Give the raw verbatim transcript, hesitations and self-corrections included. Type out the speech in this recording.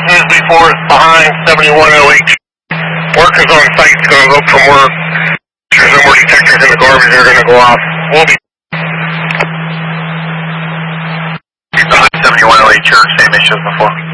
Disney four is behind seventy-one oh eight. Workers on site is going to look for more. There's no more detectors in the garbage. They're going to go off. We'll be behind seventy-one oh eight. Sure, same issue as before.